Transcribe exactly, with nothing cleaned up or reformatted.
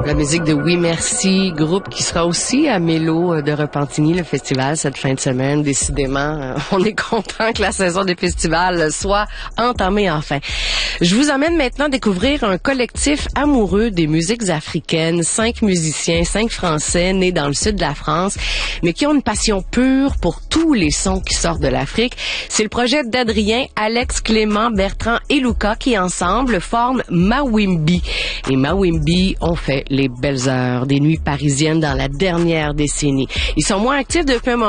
La musique de Oui Merci, groupe qui sera aussi à Mélo de Repentigny, le festival, cette fin de semaine. Décidément, on est content que la saison des festivals soit entamée enfin. Je vous emmène maintenant découvrir un collectif amoureux des musiques africaines. Cinq musiciens, cinq Français nés dans le sud de la France, mais qui ont une passion pure pour tous les sons qui sortent de l'Afrique. C'est le projet d'Adrien, Alex, Clément, Bertrand et Luca qui, ensemble, forment Mawimbi. Et Mawimbi ont fait les belles heures des nuits parisiennes dans la dernière décennie. Ils sont moins actifs depuis un moment.